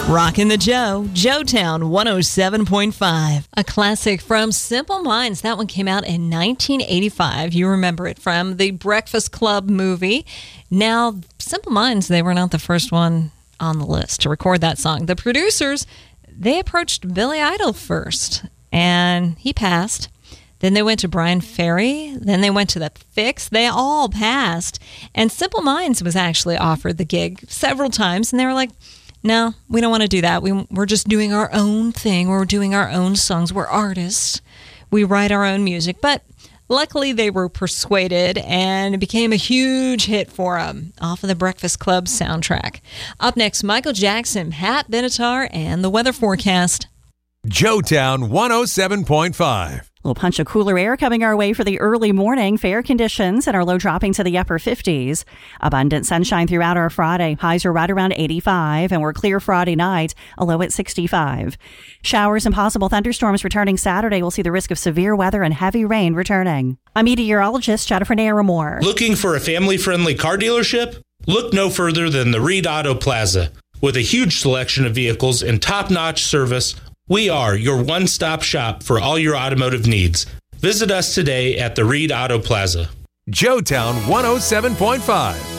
Rockin' the Joetown 107.5. A classic from Simple Minds. That one came out in 1985. You remember it from the Breakfast Club movie. Now, Simple Minds, they were not the first one on the list to record that song. The producers, they approached Billy Idol first, and he passed. Then they went to Brian Ferry. Then they went to The Fix. They all passed. And Simple Minds was actually offered the gig several times, and they were like, no, we don't want to do that. We're just doing our own thing. We're doing our own songs. We're artists. We write our own music. But luckily, they were persuaded, and it became a huge hit for them off of the Breakfast Club soundtrack. Up next, Michael Jackson, Pat Benatar, and the weather forecast. Joetown 107.5. A little punch of cooler air coming our way for the early morning. Fair conditions and our low dropping to the upper 50s. Abundant sunshine throughout our Friday. Highs are right around 85, and we're clear Friday night, a low at 65. Showers and possible thunderstorms returning Saturday. We'll see the risk of severe weather and heavy rain returning. I'm meteorologist Jennifer Naramore. Looking for a family-friendly car dealership? Look no further than the Reed Auto Plaza. With a huge selection of vehicles and top-notch service, we are your one-stop shop for all your automotive needs. Visit us today at the Reed Auto Plaza. Joetown 107.5.